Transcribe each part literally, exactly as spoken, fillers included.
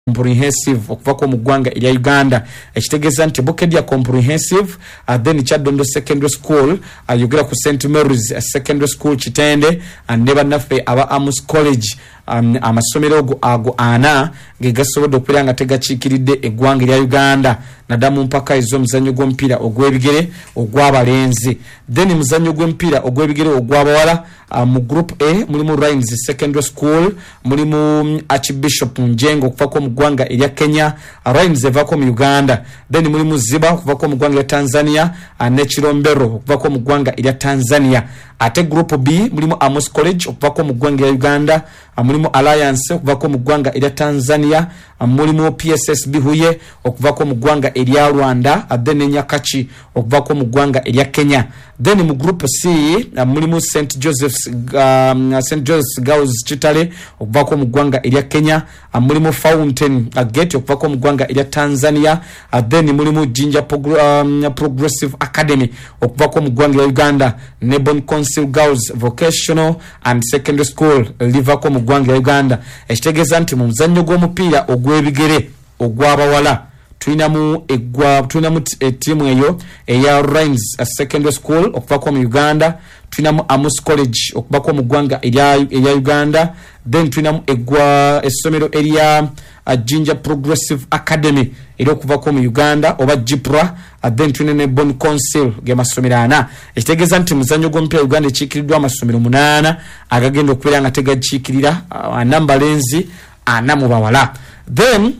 comprehensive okuva ko mu ggwanga erya Uganda ekitegeeza nti Bukedya comprehensive uh, then Kyadondo secondary school ayogera uh, ku Saint Mary's uh, secondary school Kitende and uh, ne bannaffe aba Amos college um, amasomero ago ago ana ge gasobodde okubeera nga tegakiikiridde eggwanga erya Uganda nadamu mpaka izo muzannyo gw'omupiira ogw'ebigere ogw'abalenzi then muzannyo gw'omupiira ogw'ebigere ogw'abawala uh, mu group A mulimu Rhines secondary school mulimu um, Archbishop Njengo okuva ko mu ggwanga erya Kenya, Rhines eva ko mu Uganda, then mulimu Ziba okuva ko mu ggwanga erya Tanzania, ne Kirombero okuva ko mu ggwanga erya Tanzania. Ate group B mulimu Amos College okuva ko mu ggwanga erya Uganda, mulimu Alliance okuva ko mu ggwanga erya Tanzania, mulimu P S S B Huye okuva ko mu ggwanga erya Rwanda, then Nyakachi okuva ko mu ggwanga erya Kenya. Then mu group C mulimu Saint Joseph's um, Saint Joseph's Girls Kitale okuva ko mu ggwanga erya Kenya, mulimu Fountain Gate okuva ko mu ggwanga erya Tanzania, then mulimu Jinja um, Progressive Academy okuva ko mu ggwanga erya Uganda, Nebon Council Girls Vocational and Secondary School liva ko mu ggwanga erya Uganda. Ekitegeeza nti mu muzannyo gw'omupiira ogw'ebigere ogw'abawala tuinamu egwa tuinamu timu eyo eya Rhines secondary school okuva ko mu Uganda, tuinamu Amos College okuva ko mu ggwanga erya erya Uganda, then tuinamu egwa essomero erya uh, Jinja Progressive Academy eri okuva ko mu Uganda oba Jipra, uh, then tuinene Bon Council ge masomero ana. Ekitegeeza nti muzannyo gw'omupiira Uganda ekiikiriddwa amasomero munana agagenda okubeera nga tegakiikirira uh, namba lenzi ana mu bawala. Then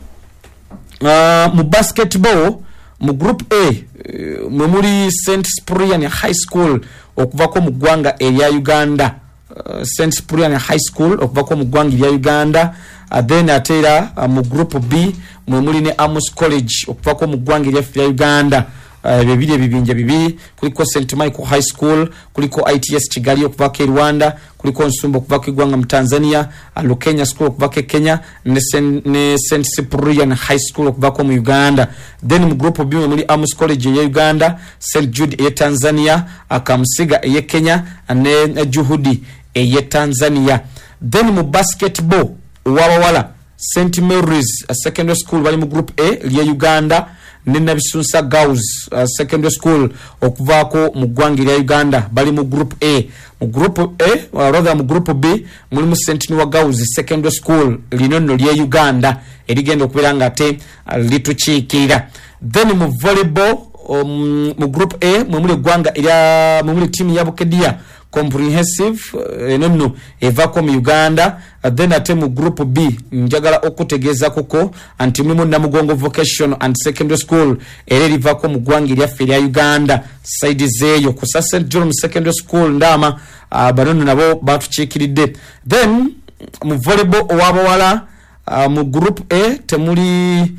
Uh, mu basketball mu group A uh, muri Saint Cyprian High School okuva ko mu ggwanga erya Uganda, uh, Saint Cyprian High School okuva ko mu ggwanga erya Uganda, uh, then atera uh, mu group B muri ne Amos College okuva ko mu ggwanga erya Uganda. Uh, bibiri ebibinja bibiri kuliko Saint Michael High School, kuliko I T S Kigali okuva ke Rwanda, kuliko Nsumba okuva ke ggwanga mu Tanzania, uh, Lukenya School okuva ke Kenya, ne, sen, ne Saint Cyprian High School okuva ko mu Uganda. Then mu group B muri Amos College ya Uganda, Saint Jude ya Tanzania, Akamusiga ya Kenya, ne Juhudi ya Tanzania. Then mu basketball wabawala Saint Mary's uh, Secondary School bali mu group A ya Uganda, Nina Bisunsa Girls uh, Secondary School okuva ko mu ggwanga erya Uganda bali mu group A. Mu group A uh, rather mu group B mulimu Saint Noah Girls Secondary School linono lya Uganda erigenda okubeera nga ate uh, litukiikirira. Then mu volleyball um, mu group A muli ggwanga erya muli team ya Bukedya comprehensive uh, nonno eva ko mu Uganda, uh, then ate mu group B njagala okutegeeza koko anti mulimu Namugongo Vocational and Secondary School era liva ko mu ggwanga eryaffe erya Uganda side zeeyo ku Saint John Secondary School ndama uh, banono nabo batukiikiridde. Then mu volleyball owabawala uh, mu group A temuli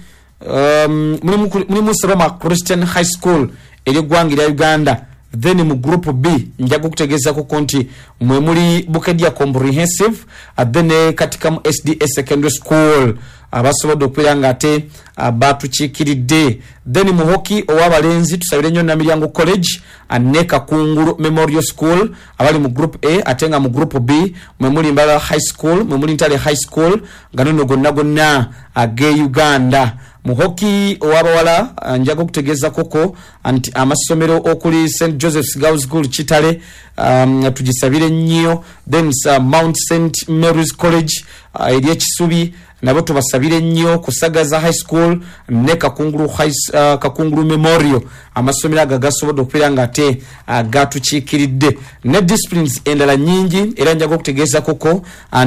um, mulimu mulimu Roma Christian High School eri ggwanga erya Uganda. Then mu group B njago kutegeeza ko konti mwe muri Bukedya comprehensive, uh, then katika mu S D S Secondary School abasobodde okubeera nga ate uh, batukiikiridde. Then mu hockey owabalenzi tusabire nnyo Namiryango College ne Kakungulu Memorial School abali mu group A, ate nga mu group B mwe muri Mbala High School, mwe muri Ntale High School nga nno gonna gonna age Uganda. Mu hockey owabawala uh, njago kutegeeza koko anti amasomero okuli Saint Joseph's Girls School Kitale um, tugisabire nnyo. Then uh, Mount Saint Mary's College uh, erya Kisubi nabo tubasabire nnyo, Kusagaza High School ne Kakungulu High uh, Kakungulu Memorial amasomero aga gasobodde okubeera nga ate uh, gatukiikiridde. Ne disciplines endala nnyingi era njago kutegeeza koko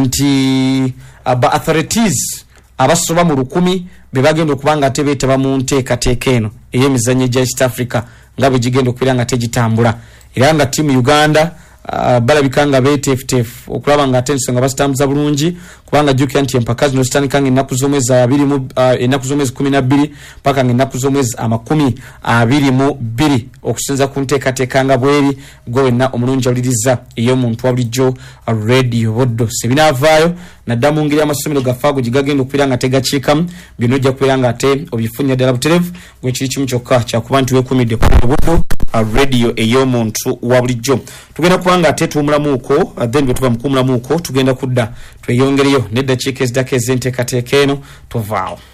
anti aba uh, authorities abasoba mu lukumi bebagenda okubanga ate beetaba mu nteekateeka eno ey'emizannyo gya East Africa nga bwe gigenda okubeera nga tegitambula era nga tiimu Uganda uh, balabika nga beeteefuteefu okulaba nga ate ensonga bazitambuza bulungi, kubanga jjukira nti empaka zino zitandika nga ennaku z'omwezi abiri mu uh, ennaku z'omwezi kumi na bbiri paka nga ennaku z'omwezi amakumi abiri mu bbiri okusinza ku nteekateeka nga bweri gwe wenna omulungi awuliriza ey'omuntu wa bulijjo Radio Boddo. Sebinaavaayo naddamu mu ngeri amasomero gaffe ago gigagenda okubeera nga tegakiikamu bino ojja kubeera nga ate obifunye ddala butereevu gwe kiri kimu kyokka kyakuba nti weekuumidde ku Boddo uh, radio ey'omuntu wa bulijjo. Tugenda kubanga ate tuwumulamuuko uh, then bwe tuba mu kuwumulamuuko tugenda kudda tweyongereyo n'eddakiika ezidako ez'enteekateeka eno tovaawo.